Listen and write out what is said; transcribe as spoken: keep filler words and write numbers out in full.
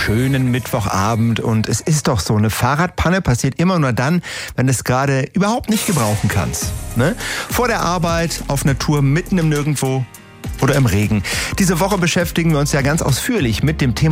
schönen Mittwochabend. Und es ist doch so, eine Fahrradpanne passiert immer nur dann, wenn du es gerade überhaupt nicht gebrauchen kannst. Ne? Vor der Arbeit, auf einer Tour, mitten im Nirgendwo oder im Regen. Diese Woche beschäftigen wir uns ja ganz ausführlich mit dem Thema